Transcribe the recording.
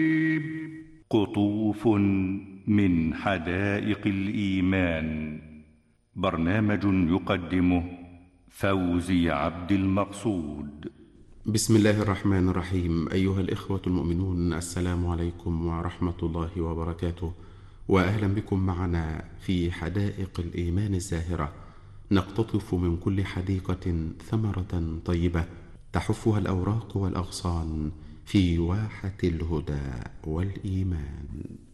قطوف من حدائق الإيمان. برنامج يقدمه فوزي عبد المقصود. بسم الله الرحمن الرحيم. أيها الإخوة المؤمنون، السلام عليكم ورحمة الله وبركاته، وأهلا بكم معنا في حدائق الإيمان الزاهرة. نقتطف من كل حديقة ثمرة طيبة تحفها الأوراق والأغصان في واحة الهدى والإيمان.